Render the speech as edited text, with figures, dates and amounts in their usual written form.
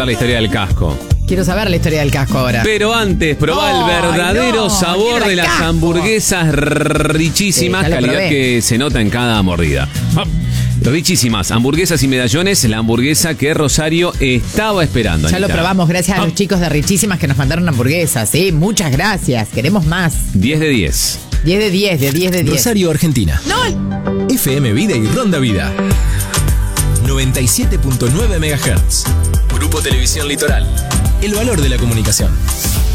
contar la historia del casco. Quiero saber la historia del casco ahora. Pero antes, probá el verdadero sabor de las hamburguesas richísimas, calidad probé. que se nota en cada mordida. Richísimas, hamburguesas y medallones, la hamburguesa que Rosario estaba esperando. Ya Anita. lo probamos gracias a los chicos de Richísimas que nos mandaron hamburguesas, ¿sí? Muchas gracias, queremos más. 10 de 10. 10 de 10, de 10 de 10. Rosario, Argentina. ¡No! FM Vida y Ronda Vida. 97.9 MHz. Grupo Televisión Litoral. El valor de la comunicación.